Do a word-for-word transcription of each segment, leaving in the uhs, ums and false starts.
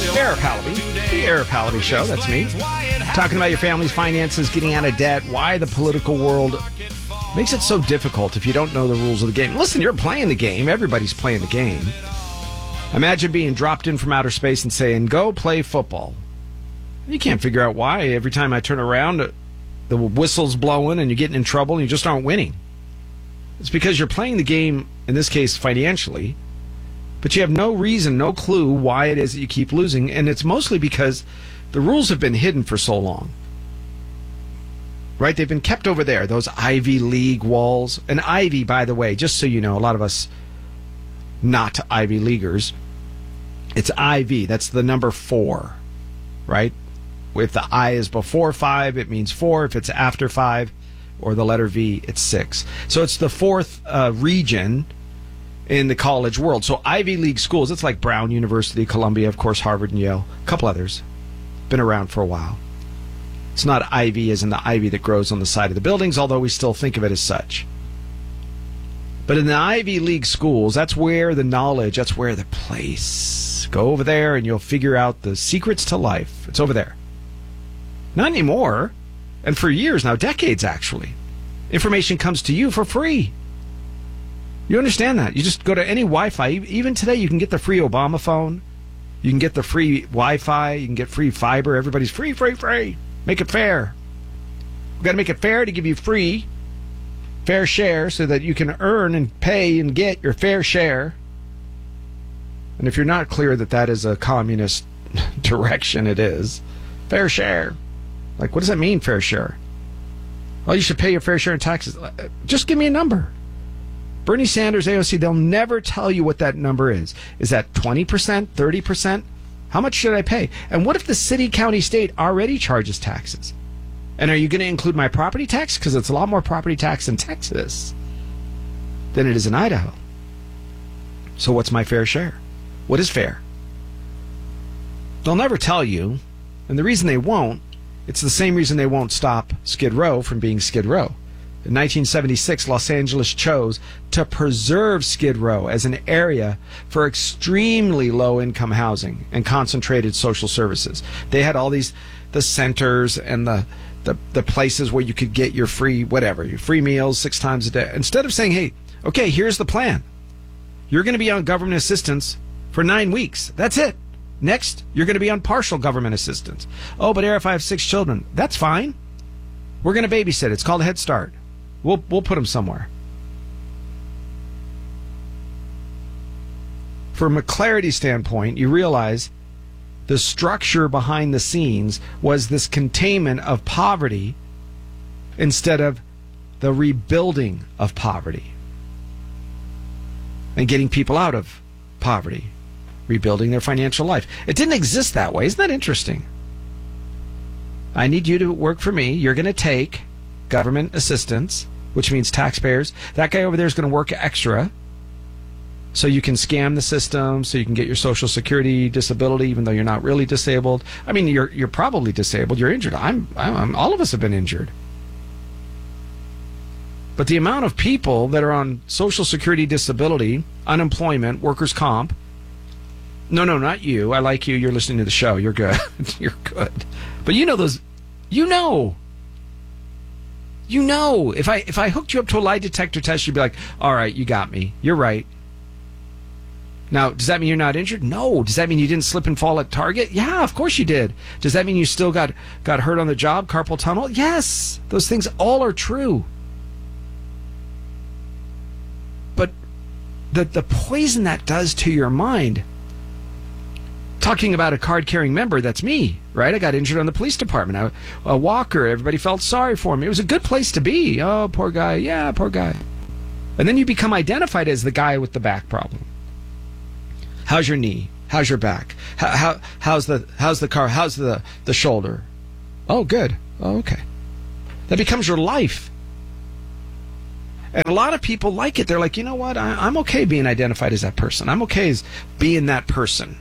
Eric Halaby, the Eric Halaby Show, that's me. Talking about your family's finances, getting out of debt, why the political world makes it so difficult if you don't know the rules of the game. Listen, you're playing the game. Everybody's playing the game. Imagine being dropped in from outer space and saying, go play football. You can't figure out why. Every time I turn around, the whistle's blowing and you're getting in trouble and you just aren't winning. It's because you're playing the game, in this case, financially, but you have no reason, no clue why it is that you keep losing, and it's mostly because the rules have been hidden for so long. Right? They've been kept over there, those Ivy League walls. And Ivy, by the way, just so you know, a lot of us not Ivy Leaguers, it's I V. That's the number four, right? If the I is before five, it means four. If it's after five, or the letter V, it's six. So it's the fourth uh, region in the college world. So Ivy League schools, it's like Brown University, Columbia, of course, Harvard and Yale, a couple others, been around for a while. It's not ivy as in the ivy that grows on the side of the buildings, although we still think of it as such. But in the Ivy League schools, that's where the knowledge, that's where the place. Go over there and you'll figure out the secrets to life. It's over there. Not anymore. And for years now, decades actually. Information comes to you for free. You understand that? You just go to any Wi-Fi. Even today, you can get the free Obama phone. You can get the free Wi-Fi. You can get free fiber. Everybody's free, free, free. Make it fair. We've got to make it fair to give you free, fair share so that you can earn and pay and get your fair share. And if you're not clear that that is a communist direction, it is. Fair share. Like, what does that mean, fair share? Well, you should pay your fair share in taxes. Just give me a number. Bernie Sanders, A O C, they'll never tell you what that number is. Is that twenty percent, thirty percent? How much should I pay? And what if the city, county, state already charges taxes? And are you going to include my property tax? Because it's a lot more property tax in Texas than it is in Idaho. So what's my fair share? What is fair? They'll never tell you. And the reason they won't, it's the same reason they won't stop Skid Row from being Skid Row. In nineteen seventy-six, Los Angeles chose to preserve Skid Row as an area for extremely low-income housing and concentrated social services. They had all these, the centers and the, the, the places where you could get your free, whatever, your free meals six times a day. Instead of saying, hey, okay, here's the plan. You're going to be on government assistance for nine weeks. That's it. Next, you're going to be on partial government assistance. Oh, but Eric, if I have six children, that's fine. We're going to babysit. It's called Head Start. We'll we'll put them somewhere. From a clarity standpoint, you realize the structure behind the scenes was this containment of poverty instead of the rebuilding of poverty and getting people out of poverty, rebuilding their financial life. It didn't exist that way. Isn't that interesting? I need you to work for me. You're going to take government assistance, which means taxpayers. That guy over there is going to work extra so you can scam the system, so you can get your Social Security disability, even though you're not really disabled. I mean, you're you're probably disabled. You're injured. I'm, I'm all of us have been injured. But the amount of people that are on Social Security disability, unemployment, workers' comp. No, no, not you. I like you. You're listening to the show. You're good. You're good. But you know those. You know. You know, if I if I hooked you up to a lie detector test, you'd be like, all right, you got me. You're right. Now, does that mean you're not injured? No. Does that mean you didn't slip and fall at Target? Yeah, of course you did. Does that mean you still got, got hurt on the job, carpal tunnel? Yes. Those things all are true. But the the poison that does to your mind, talking about a card-carrying member, that's me, right? I got injured on the police department. I, a walker, everybody felt sorry for me. It was a good place to be. Oh, poor guy. Yeah, poor guy. And then you become identified as the guy with the back problem. How's your knee? How's your back? How, how how's the how's the car? How's the, the shoulder? Oh, good. Oh, okay. That becomes your life. And a lot of people like it. They're like, you know what? I, I'm okay being identified as that person. I'm okay as being that person.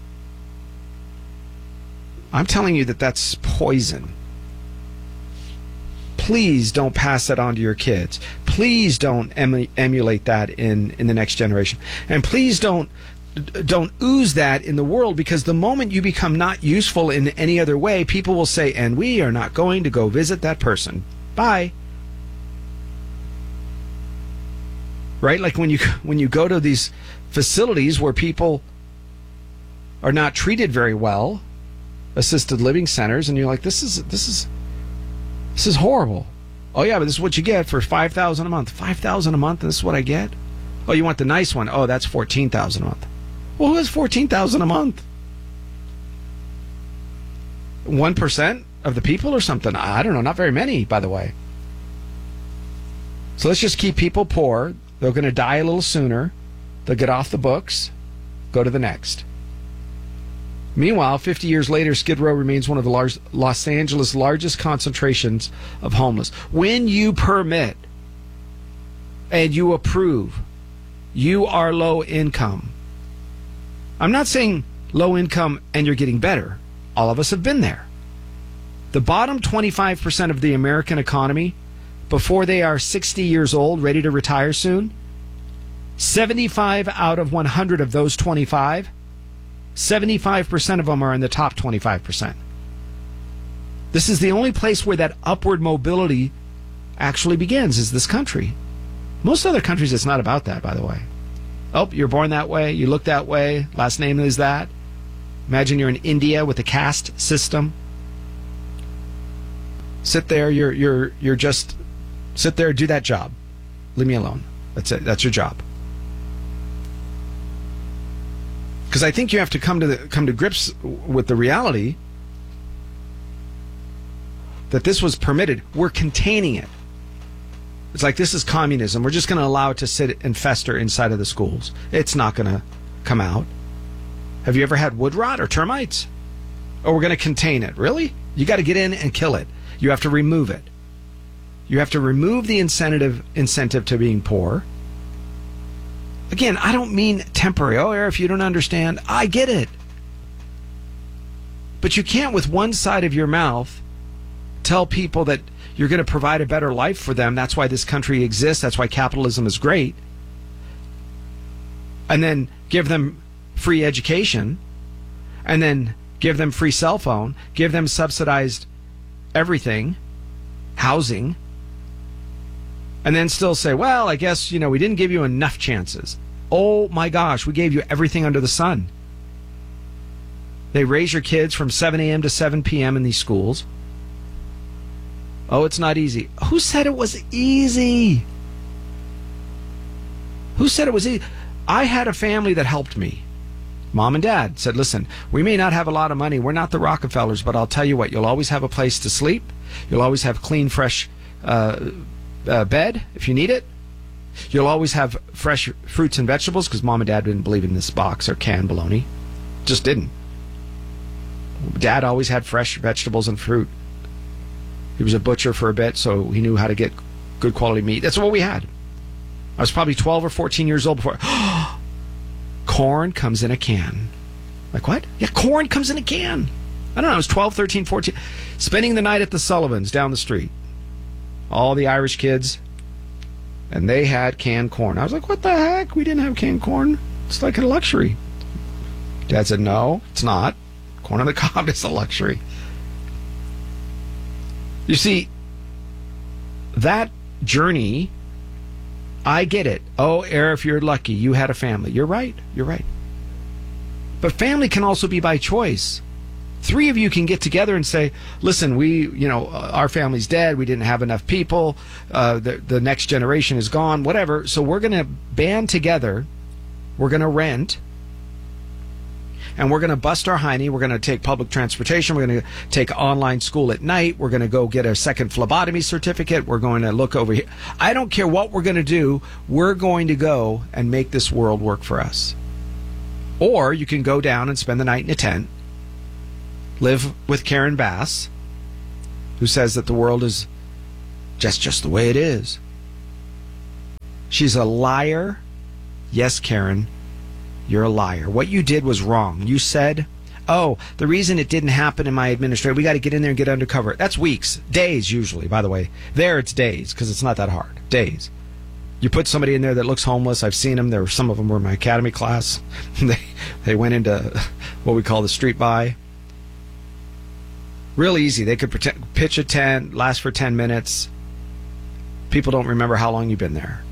I'm telling you that that's poison. Please don't pass that on to your kids. Please don't em- emulate that in, in the next generation. And please don't don't ooze that in the world, because the moment you become not useful in any other way, people will say, and we are not going to go visit that person. Bye. Right? Like when you when you go to these facilities where people are not treated very well, assisted living centers, and you're like, this is this is this is horrible. Oh yeah, but this is what you get for five thousand a month. Five thousand a month, and this is what I get? Oh, you want the nice one? Oh, that's fourteen thousand a month. Well, who has fourteen thousand a month? One percent of the people or something? I don't know. Not very many, by the way. So let's just keep people poor. They're going to die a little sooner. They'll get off the books. Go to the next. Meanwhile, fifty years later, Skid Row remains one of the large, Los Angeles' largest concentrations of homeless. When you permit and you approve, you are low income. I'm not saying low income and you're getting better. All of us have been there. The bottom twenty-five percent of the American economy, before they are sixty years old, ready to retire soon, seventy-five out of one hundred of those twenty-five, seventy-five percent of them are in the top twenty-five percent. This is the only place where that upward mobility actually begins, is this country. Most other countries, it's not about that, by the way. Oh, you're born that way, you look that way, last name is that. Imagine you're in India with a caste system. Sit there, you're you're you're just sit there, do that job. Leave me alone. That's it. That's your job. Because I think you have to come to the, come to grips with the reality that this was permitted. We're containing it. It's like this is communism. We're just going to allow it to sit and fester inside of the schools. It's not going to come out. Have you ever had wood rot or termites? Oh, we're going to contain it. Really? You got to get in and kill it. You have to remove it. You have to remove the incentive incentive to being poor. Again, I don't mean temporary. Oh, Eric, if you don't understand, I get it. But you can't, with one side of your mouth, tell people that you're going to provide a better life for them. That's why this country exists. That's why capitalism is great. And then give them free education. And then give them free cell phone. Give them subsidized everything. Housing. And then still say, well, I guess, you know, we didn't give you enough chances. Oh my gosh, we gave you everything under the sun. They raise your kids from seven a.m. to seven p.m. in these schools. Oh, it's not easy. Who said it was easy? Who said it was easy? I had a family that helped me. Mom and Dad said, listen, we may not have a lot of money. We're not the Rockefellers, but I'll tell you what, you'll always have a place to sleep. You'll always have clean, fresh uh, uh, bed if you need it. You'll always have fresh fruits and vegetables, because Mom and Dad didn't believe in this box or canned bologna. Just didn't. Dad always had fresh vegetables and fruit. He was a butcher for a bit, so he knew how to get good quality meat. That's what we had. I was probably twelve or fourteen years old before. Corn comes in a can. Like what? Yeah, corn comes in a can. I don't know. I was twelve, thirteen, fourteen. Spending the night at the Sullivans down the street. All the Irish kids. And they had canned corn. I was like, what the heck? We didn't have canned corn. It's like a luxury. Dad said, no, it's not. Corn on the cob is a luxury. You see, that journey, I get it. Oh, Eric, if you're lucky, you had a family. You're right. You're right. But family can also be by choice. Three of you can get together and say, listen, we, you know, our family's dead. We didn't have enough people. Uh, the, the next generation is gone, whatever. So we're going to band together. We're going to rent. And we're going to bust our hiney. We're going to take public transportation. We're going to take online school at night. We're going to go get a second phlebotomy certificate. We're going to look over here. I don't care what we're going to do. We're going to go and make this world work for us. Or you can go down and spend the night in a tent. Live with Karen Bass, who says that the world is just, just the way it is. She's a liar. Yes, Karen. You're a liar. What you did was wrong. You said, oh, the reason it didn't happen in my administration, we got to get in there and get undercover. That's weeks, days usually, by the way. There it's days, because it's not that hard. Days. You put somebody in there that looks homeless. I've seen them. There were some of them were in my academy class. they they went into what we call the street buy. Real easy. They could pretend, pitch a tent, last for ten minutes. People don't remember how long you've been there.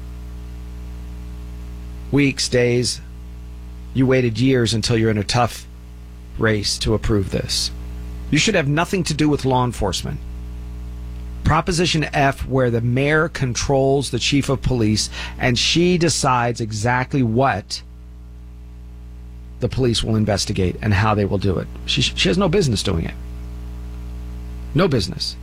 Weeks, days. You waited years until you're in a tough race to approve this. You should have nothing to do with law enforcement. Proposition F, where the mayor controls the chief of police and she decides exactly what the police will investigate and how they will do it. She, she has no business doing it. No business.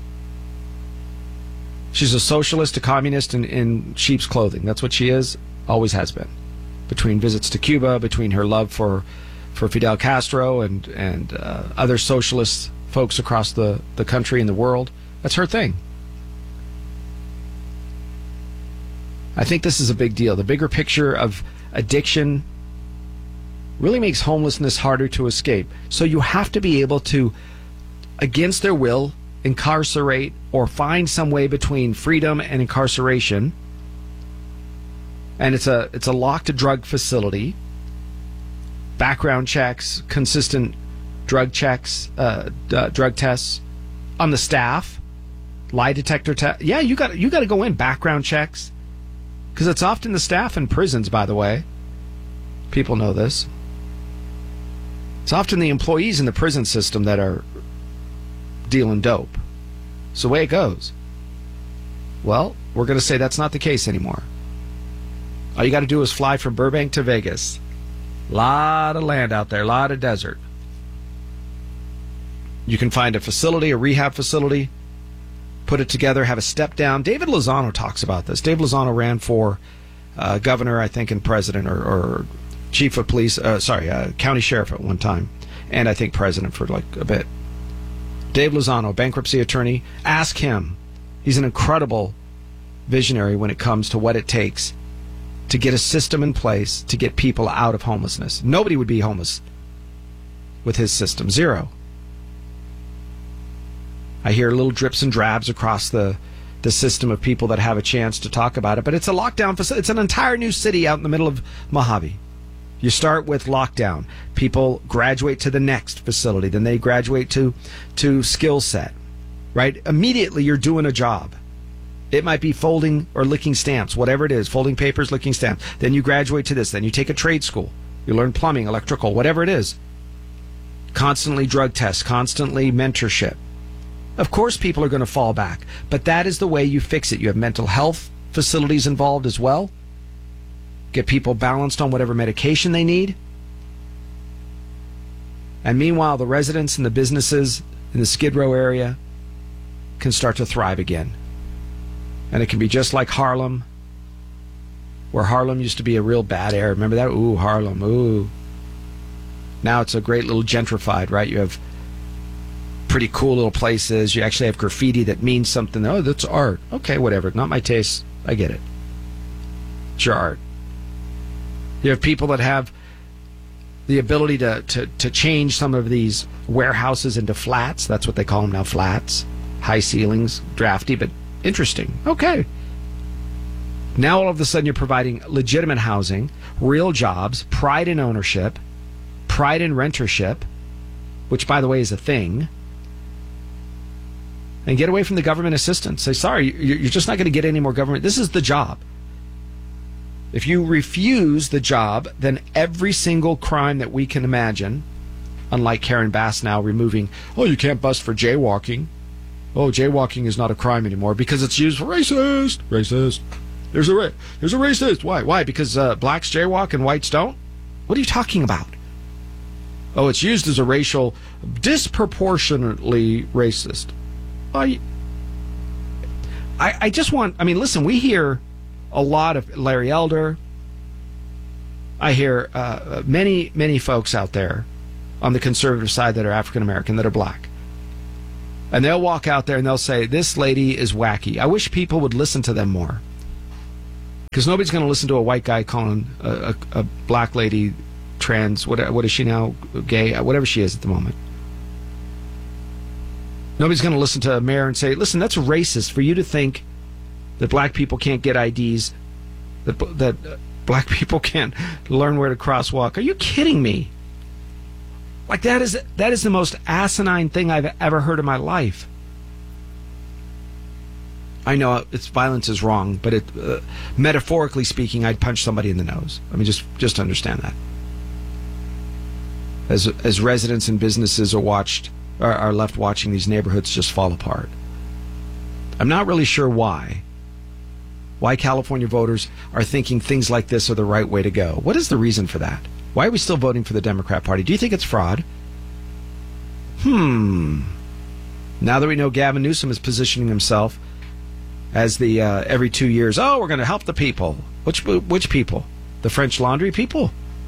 She's a socialist, a communist in, in sheep's clothing. That's what she is, always has been. Between visits to Cuba, between her love for, for Fidel Castro and, and uh, other socialist folks across the, the country and the world. That's her thing. I think this is a big deal. The bigger picture of addiction really makes homelessness harder to escape. So you have to be able to, against their will, incarcerate or find some way between freedom and incarceration. And it's a it's a locked drug facility. Background checks, consistent drug checks, uh, uh, drug tests on the staff. Lie detector test. Yeah, you got you got to go in. Background checks, because it's often the staff in prisons. By the way, people know this. It's often the employees in the prison system that are dealing dope. It's the way it goes. Well, we're going to say that's not the case anymore. All you got to do is fly from Burbank to Vegas. Lot of land out there, a lot of desert. You can find a facility, a rehab facility. Put it together, have a step down. David Lozano talks about this. David Lozano ran for uh, governor, I think, and president, or, or chief of police, uh, sorry, uh, county sheriff at one time, and I think president for like a bit. Dave Lozano, bankruptcy attorney, ask him. He's an incredible visionary when it comes to what it takes to get a system in place to get people out of homelessness. Nobody would be homeless with his system. Zero. I hear little drips and drabs across the, the system of people that have a chance to talk about it. But it's a lockdown facility. It's an entire new city out in the middle of Mojave. You start with lockdown. People graduate to the next facility. Then they graduate to, to skill set. Right? Immediately you're doing a job. It might be folding or licking stamps, whatever it is. Folding papers, licking stamps. Then you graduate to this. Then you take a trade school. You learn plumbing, electrical, whatever it is. Constantly drug tests. Constantly mentorship. Of course people are going to fall back, but that is the way you fix it. You have mental health facilities involved as well. Get people balanced on whatever medication they need. And meanwhile, the residents and the businesses in the Skid Row area can start to thrive again. And it can be just like Harlem, where Harlem used to be a real bad area. Remember that? Ooh, Harlem, ooh. Now it's a great little gentrified, right? You have pretty cool little places. You actually have graffiti that means something. Oh, that's art. Okay, whatever. Not my taste. I get it. It's your art. You have people that have the ability to, to, to change some of these warehouses into flats. That's what they call them now, flats. High ceilings, drafty, but interesting. Okay. Now all of a sudden you're providing legitimate housing, real jobs, pride in ownership, pride in rentership, which, by the way, is a thing. And get away from the government assistance. Say, sorry, you're just not going to get any more government. This is the job. If you refuse the job, then every single crime that we can imagine, unlike Karen Bass now removing, oh, you can't bust for jaywalking. Oh, jaywalking is not a crime anymore because it's used for racist. Racist. There's a, ra- there's a racist. Why? Why? Because uh, blacks jaywalk and whites don't? What are you talking about? Oh, it's used as a racial, disproportionately racist. I, I just want, I mean, listen, we hear a lot of Larry Elder. I hear uh, many, many folks out there on the conservative side that are African American, that are black. And they'll walk out there and they'll say, this lady is wacky. I wish people would listen to them more. Because nobody's going to listen to a white guy calling a, a, a black lady trans, what, what is she now, gay, whatever she is at the moment. Nobody's going to listen to a mayor and say, listen, that's racist for you to think that black people can't get I Ds that that black people can't learn where to crosswalk. Are you kidding me? Like, that is that is the most asinine thing I've ever heard in my life. I know it's violence is wrong, but it, uh, metaphorically speaking, I'd punch somebody in the nose. I mean, just just understand that. As as residents and businesses are watched are, are left watching these neighborhoods just fall apart. I'm not really sure why. Why California voters are thinking things like this are the right way to go. What is the reason for that? Why are we still voting for the Democrat Party? Do you think it's fraud? Hmm. Now that we know Gavin Newsom is positioning himself as the uh, every two years, oh, we're going to help the people. Which which people? The French Laundry people?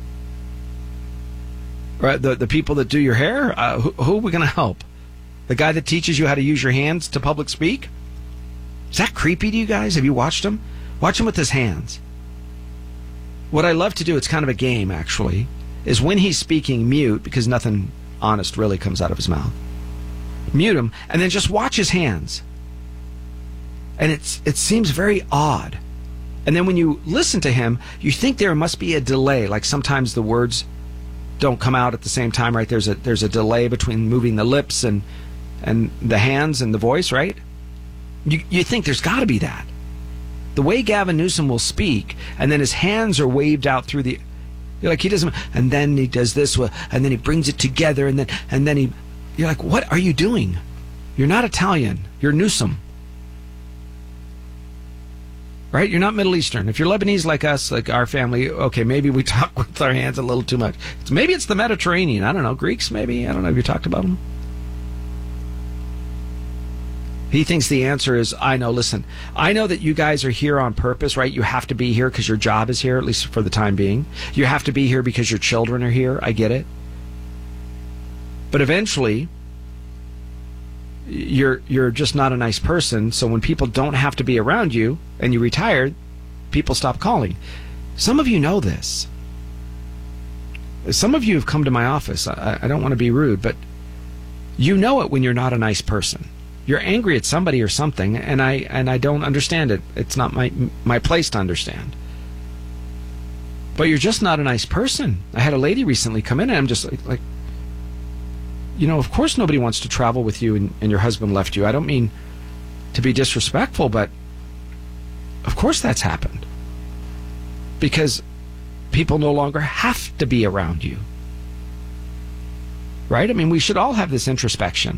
Right, the the people that do your hair? Uh, who, who are we going to help? The guy that teaches you how to use your hands to public speak? Is that creepy to you guys? Have you watched him? Watch him with his hands. What I love to do, it's kind of a game actually, is when he's speaking, mute, because nothing honest really comes out of his mouth. Mute him, and then just watch his hands. And it's it seems very odd. And then when you listen to him, you think there must be a delay, like sometimes the words don't come out at the same time, right? There's a there's a delay between moving the lips and and the hands and the voice, right? You you think there's got to be that. The way Gavin Newsom will speak, and then his hands are waved out through the, you're like, he doesn't, and then he does this, and then he brings it together, and then and then he, you're like, what are you doing? You're not Italian. You're Newsom. Right? You're not Middle Eastern. If you're Lebanese like us, like our family, okay, maybe we talk with our hands a little too much. It's, maybe it's the Mediterranean. I don't know. Greeks, maybe. I don't know. Have you talked about them? He thinks the answer is, I know, listen, I know that you guys are here on purpose, right? You have to be here because your job is here, at least for the time being. You have to be here because your children are here. I get it. But eventually, you're you're just not a nice person. So when people don't have to be around you and you retire, people stop calling. Some of you know this. Some of you have come to my office. I, I don't want to be rude, but you know it when you're not a nice person. You're angry at somebody or something, and I and I don't understand it. It's not my my place to understand. But you're just not a nice person. I had a lady recently come in, and I'm just like, like you know, of course nobody wants to travel with you and, and your husband left you. I don't mean to be disrespectful, but of course that's happened. Because people no longer have to be around you. Right? I mean, we should all have this introspection.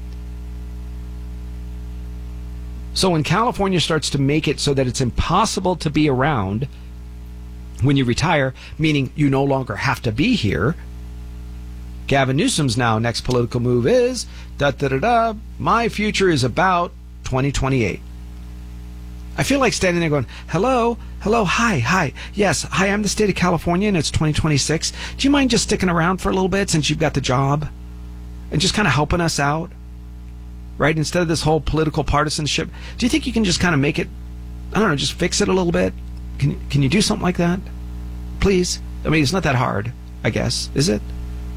So when California starts to make it so that it's impossible to be around when you retire, meaning you no longer have to be here, Gavin Newsom's now next political move is, da da da da, my future is about twenty twenty-eight. I feel like standing there going, hello, hello, hi, hi, yes, hi, I'm the state of California and it's twenty twenty-six. Do you mind just sticking around for a little bit since you've got the job and just kind of helping us out? Right? Instead of this whole political partisanship, do you think you can just kind of make it, I don't know, just fix it a little bit? Can, can you do something like that? Please? I mean, it's not that hard, I guess, is it?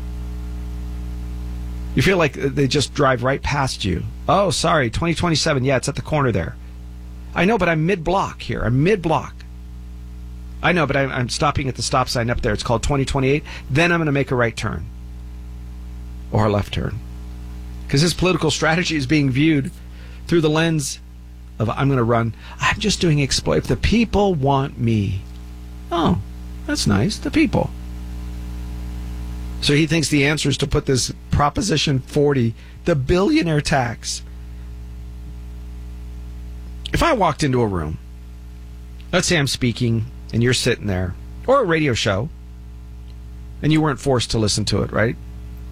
You feel like they just drive right past you. Oh, sorry, twenty twenty-seven, yeah, it's at the corner there. I know, but I'm mid-block here. I'm mid-block. I know, but I'm, I'm stopping at the stop sign up there. It's called twenty twenty-eight. Then I'm going to make a right turn. Or a left turn. Because his political strategy is being viewed through the lens of, I'm going to run. I'm just doing exploit. If the people want me. Oh, that's nice. The people. So he thinks the answer is to put this Proposition forty, the billionaire tax. If I walked into a room, let's say I'm speaking and you're sitting there, or a radio show, and you weren't forced to listen to it, right?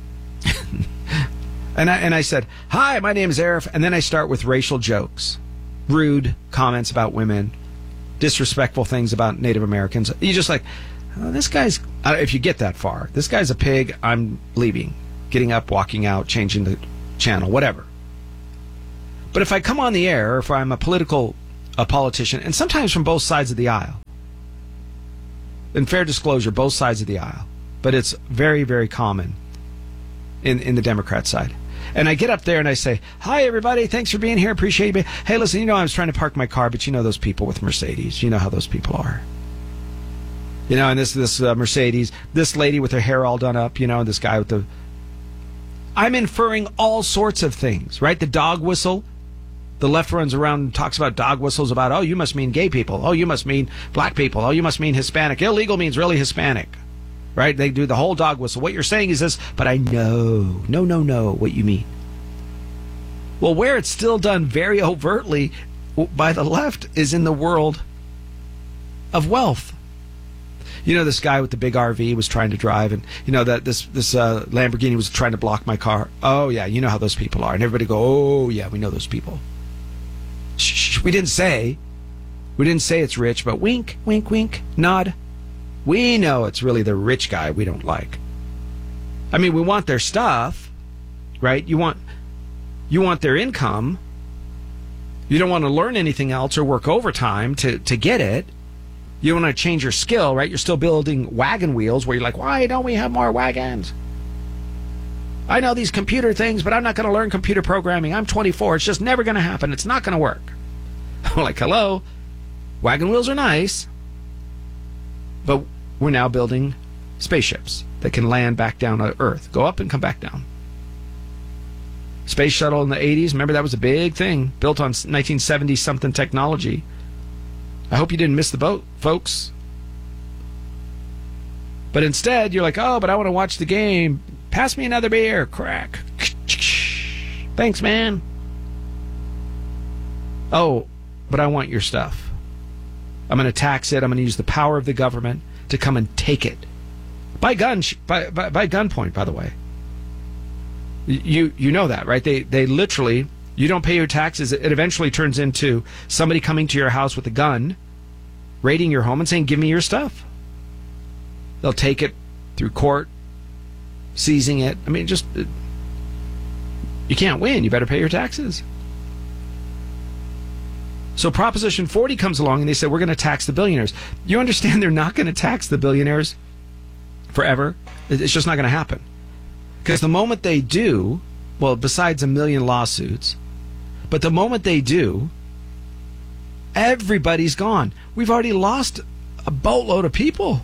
And I, and I said, hi, my name is Arif, and then I start with racial jokes, rude comments about women, disrespectful things about Native Americans. You just like, oh, this guy's, if you get that far, this guy's a pig, I'm leaving, getting up, walking out, changing the channel, whatever. But if I come on the air, or if I'm a political a politician, and sometimes from both sides of the aisle, in fair disclosure, both sides of the aisle, but it's very, very common in, in the Democrat side. And I get up there and I say, hi, everybody. Thanks for being here. Appreciate you. Hey, listen, you know, I was trying to park my car, but you know those people with Mercedes. You know how those people are. You know, and this this uh, Mercedes, this lady with her hair all done up, you know, this guy with the... I'm inferring all sorts of things, right? The dog whistle. The left runs around and talks about dog whistles about, oh, you must mean gay people. Oh, you must mean black people. Oh, you must mean Hispanic. Illegal means really Hispanic, right? They do the whole dog whistle. What you're saying is this, but I know, no, no, no, what you mean. Well, where it's still done very overtly by the left is in the world of wealth. You know, this guy with the big R V was trying to drive, and you know that this this uh, Lamborghini was trying to block my car. Oh yeah, you know how those people are, and everybody go, oh yeah, we know those people. Shh, we didn't say, we didn't say it's rich, but wink, wink, wink, nod. We know it's really the rich guy we don't like. I mean, we want their stuff, right? You want, you want their income. You don't want to learn anything else or work overtime to, to get it. You want to change your skill, right? You're still building wagon wheels where you're like, why don't we have more wagons? I know these computer things, but I'm not going to learn computer programming. I'm twenty-four. It's just never going to happen. It's not going to work. I'm like, hello, wagon wheels are nice, but we're now building spaceships that can land back down to Earth, go up and come back down. Space shuttle in the eighties, remember that was a big thing, built on nineteen seventy something technology. I hope you didn't miss the boat, folks. But instead, you're like, oh, but I want to watch the game. Pass me another beer. Crack. Thanks, man. Oh, but I want your stuff. I'm going to tax it. I'm going to use the power of the government to come and take it. By gun, by, by, by gunpoint, by the way. You you know that, right? They they literally, you don't pay your taxes. It eventually turns into somebody coming to your house with a gun, raiding your home and saying, give me your stuff. They'll take it through court, seizing it. I mean, just, you can't win. You better pay your taxes. So Proposition forty comes along and they said, we're going to tax the billionaires. You understand they're not going to tax the billionaires forever? It's just not going to happen. Because the moment they do, well, besides a million lawsuits, but the moment they do, everybody's gone. We've already lost a boatload of people.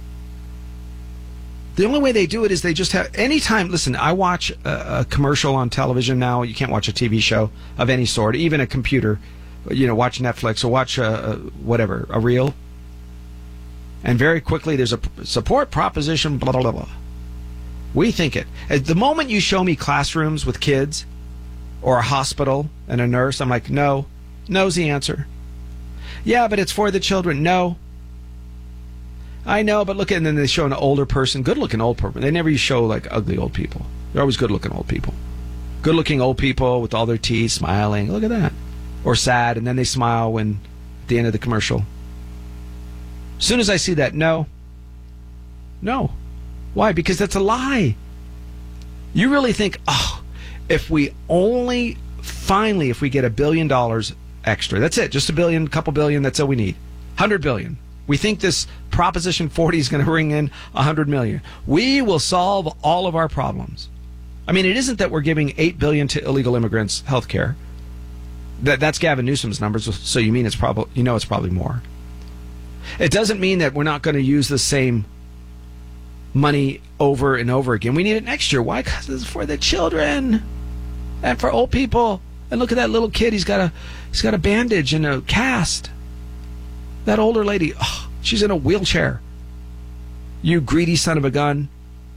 The only way they do it is they just have, anytime, listen, I watch a, a commercial on television now. You can't watch a T V show of any sort, even a computer, you know, watch Netflix or watch a, a whatever, a reel. And very quickly there's a support proposition, blah, blah, blah, blah. We think it. At the moment you show me classrooms with kids or a hospital and a nurse, I'm like, no, no's the answer. Yeah, but it's for the children. No. I know, but look at, and then they show an older person, good-looking old person. They never show, like, ugly old people. They're always good-looking old people. Good-looking old people with all their teeth, smiling. Look at that. Or sad, and then they smile when, at the end of the commercial. As soon as I see that, no. No. Why? Because that's a lie. You really think, oh, if we only, finally, if we get a billion dollars extra, that's it, just a billion, couple billion, that's all we need. Hundred billion. We think this Proposition forty is going to bring in a hundred million. We will solve all of our problems. I mean, it isn't that we're giving eight billion to illegal immigrants health care. That, that's Gavin Newsom's numbers, so you mean it's probably, you know it's probably more. It doesn't mean that we're not going to use the same money over and over again. We need it next year. Why? Because it's for the children and for old people. And look at that little kid. He's got a he's got a bandage and a cast. That older lady, oh, she's in a wheelchair. You greedy son of a gun.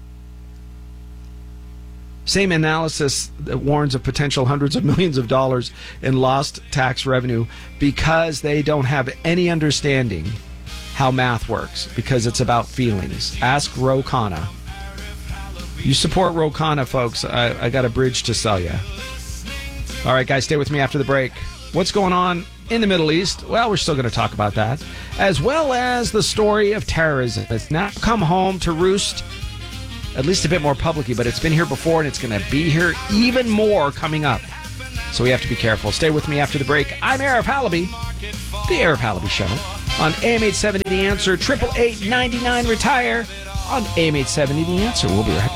Same analysis that warns of potential hundreds of millions of dollars in lost tax revenue because they don't have any understanding how math works, because it's about feelings. Ask Ro Khanna. You support Ro Khanna, folks. I, I got a bridge to sell you. All right, guys, stay with me after the break. What's going on in the Middle East? Well, we're still going to talk about that, as well as the story of terrorism. It's now come home to roost, at least a bit more publicly, but it's been here before, and it's going to be here even more coming up. So we have to be careful. Stay with me after the break. I'm Arif Halaby, the Arif Halaby Show, on A M eight seventy The Answer, eight eight eight, nine nine, retire, on A M eight seventy The Answer. We'll be right back.